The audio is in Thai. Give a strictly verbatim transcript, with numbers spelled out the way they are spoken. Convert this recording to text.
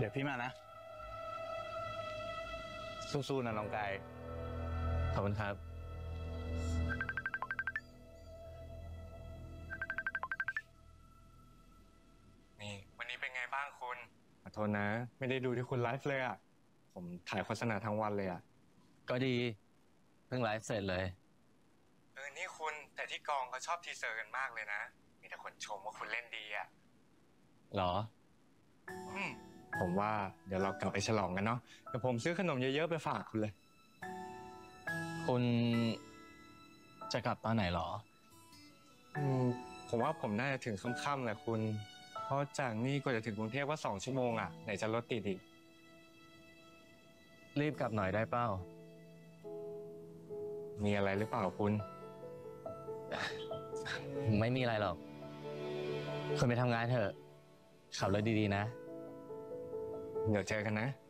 ดี๋ยวพี่มานะสู้ๆนะน้องกายขอบคุณครับนี่วันนี้เป็นไงบ้างคุณขอโทษนะไม่ได้ดูที่คุณไลฟ์เลยอ่ะผมถ่ายโฆษณาทั้งวันเลยอ่ะก็ดีเพิ่งไลฟ์เสร็จเลยเออนี่คุณแต่ที่กองเขาชอบทีเซอร์กันมากเลยนะมีแต่คนชมว่าคุณเล่นดีอ่ะหรออืมผมว่าเดี๋ยวเรากลับไปฉลองกันเนาะเดี๋ยวผมซื้อขนมเยอะๆไปฝากคุณเลยคุณจะกลับตอนไหนหรออืมผมว่าผมน่าจะถึงค่ำๆแหละคุณเพราะจากนี่กว่าจะถึงกรุงเทพว่าสองชั่วโมงอ่ะไหนจะรถติดอีกรีบกลับหน่อยได้เปล่ามีอะไรหรือเปล่าคุณไม่มีอะไรหรอกคุณไปทำงานเถอะขับรถดีๆนะเดี๋ยวเจอกันนะ